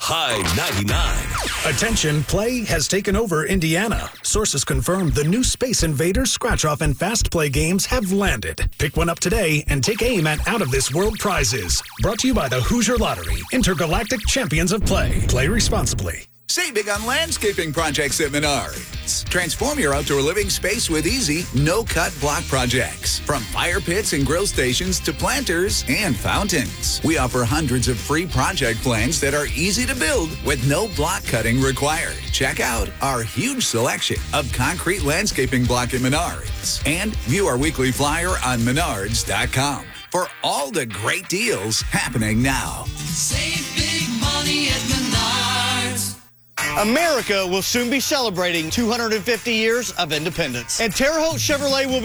High 99. Attention, play has taken over Indiana. Sources confirm the new Space Invaders scratch-off and fast play games have landed. Pick one up today and take aim at out-of-this-world prizes. Brought to you by the Hoosier Lottery, intergalactic champions of play. Play responsibly. Save big on landscaping projects at Menards. Transform your outdoor living space with easy, no-cut block projects. From fire pits and grill stations to planters and fountains. We offer hundreds of free project plans that are easy to build with no block cutting required. Check out our huge selection of concrete landscaping block at Menards. And view our weekly flyer on menards.com for all the great deals happening now. Save big money at Menards. America will soon be celebrating 250 years of independence. And Terre Haute Chevrolet will be